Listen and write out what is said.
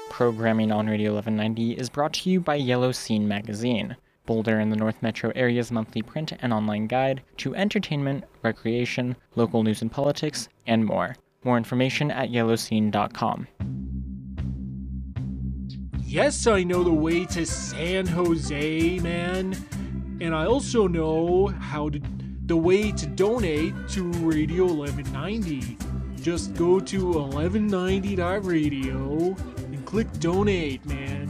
Programming on Radio 1190 is brought to you by Yellow Scene Magazine, Boulder and the North Metro area's monthly print and online guide to entertainment, recreation, local news and politics, and more. More information at yellowscene.com. Yes, I know the way to San Jose, man. And I also know the way to donate to Radio 1190. Just go to 1190.radio and click donate, man.